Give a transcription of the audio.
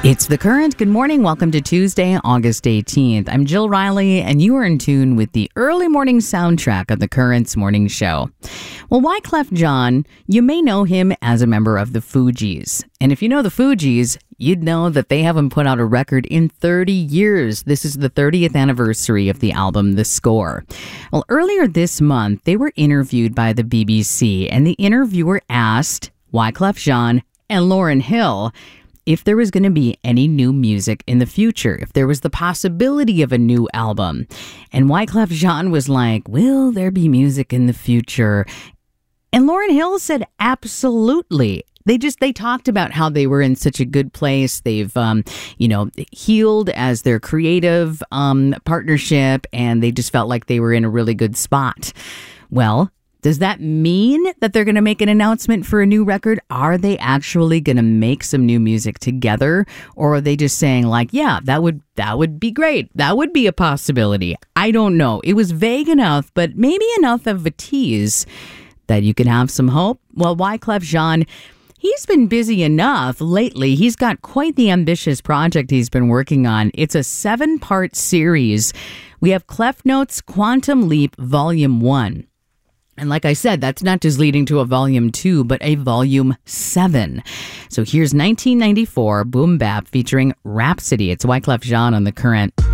It's The Current. Good morning. Welcome to Tuesday, August 18th. I'm Jill Riley, and you are in tune with the early morning soundtrack of The Current's morning show. Well, Wyclef Jean, you may know him as a member of the Fugees. And if you know the Fugees, you'd know that they haven't put out a record in 30 years. This is the 30th anniversary of the album, The Score. Well, earlier this month, they were interviewed by the BBC, and the interviewer asked Wyclef Jean and Lauryn Hill if there was going to be any new music in the future, if there was the possibility of a new album. And Wyclef Jean was like, will there be music in the future? And Lauryn Hill said, absolutely. They talked about how they were in such a good place. They've, healed as their creative partnership, and they just felt like they were in a really good spot. Well, does that mean that they're going to make an announcement for a new record? Are they actually going to make some new music together? Or are they just saying like, yeah, that would be great. That would be a possibility. I don't know. It was vague enough, but maybe enough of a tease that you can have some hope. Well, Wyclef Jean, he's been busy enough lately. He's got quite the ambitious project he's been working on. It's a 7-part series. We have Clef Notes Quantum Leap Volume 1. And like I said, that's not just leading to a volume 2, but a volume 7. So here's 1994 Boom Bap featuring Rhapsody. It's Wyclef Jean on The Current.